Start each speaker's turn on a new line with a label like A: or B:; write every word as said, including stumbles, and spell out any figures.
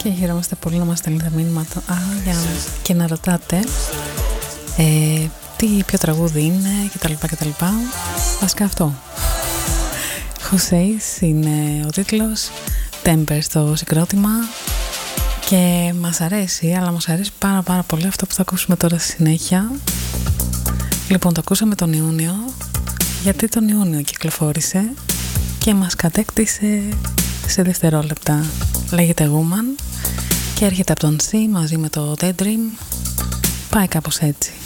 A: Και χαιρόμαστε πολύ να μας στέλνετε μήνυματα Α, για... και να ρωτάτε ε, τι ποιο τραγούδι είναι κτλ. κτλ. Βασικά αυτό. Χωσέης είναι ο τίτλος, Temper στο συγκρότημα και μας αρέσει, αλλά μας αρέσει πάρα πάρα πολύ αυτό που θα ακούσουμε τώρα στη συνέχεια. Λοιπόν, το ακούσαμε τον Ιούνιο γιατί τον Ιούνιο κυκλοφόρησε και μας κατέκτησε σε δευτερόλεπτα. Λέγεται Woman και έρχεται από τον C μαζί με το Daydream. Πάει κάπως έτσι.